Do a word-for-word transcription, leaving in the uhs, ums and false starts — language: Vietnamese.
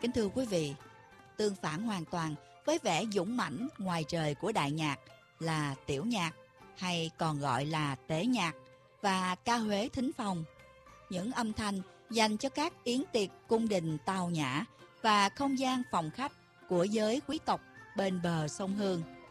Kính thưa quý vị, tương phản hoàn toàn với vẻ dũng mãnh ngoài trời của đại nhạc là tiểu nhạc, hay còn gọi là tế nhạc, và ca huế thính phòng. Những âm thanh dành cho các yến tiệc cung đình tao nhã và không gian phòng khách của giới quý tộc bên bờ sông Hương.